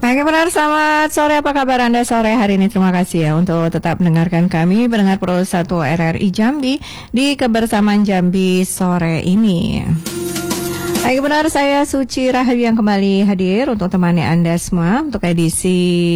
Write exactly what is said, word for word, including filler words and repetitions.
Oke benar, selamat sore, apa kabar Anda sore hari ini? Terima kasih ya untuk tetap mendengarkan kami, pendengar Pro satu R R I Jambi di Kebersamaan Jambi sore ini. Oke benar, saya Suci Rahayu yang kembali hadir untuk temani Anda semua untuk edisi